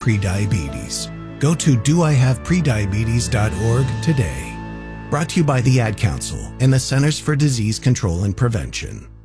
prediabetes. Go to doihaveprediabetes.org today. Brought to you by the Ad Council and the Centers for Disease Control and Prevention.